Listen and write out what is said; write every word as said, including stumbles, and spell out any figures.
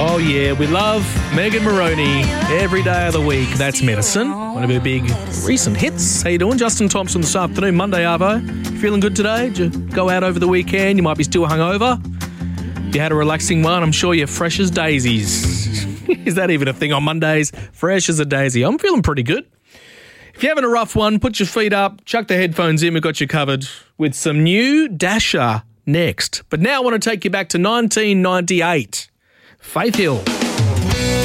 Oh, yeah, we love Megan Moroney every day of the week. That's Medicine, one of her big recent hits. How you doing? Justin Thompson this afternoon, Monday, Arvo. Feeling good today? Did you go out over the weekend? You might be still hungover. If you had a relaxing one, I'm sure you're fresh as daisies. Is that even a thing on Mondays? Fresh as a daisy. I'm feeling pretty good. If you're having a rough one, put your feet up, chuck the headphones in. We've got you covered with some new Dasher next. But now I want to take you back to nineteen ninety-eight. Faith Hill.